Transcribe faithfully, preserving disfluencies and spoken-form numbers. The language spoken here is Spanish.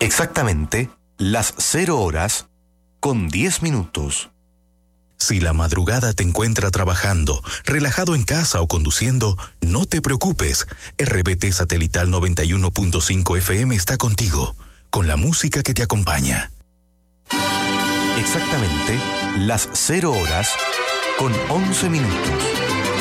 Exactamente las cero horas con diez minutos. Si la madrugada te encuentra trabajando, relajado en casa o conduciendo, no te preocupes. R B T Satelital noventa y uno punto cinco F M está contigo, con la música que te acompaña. Exactamente las cero horas con once minutos.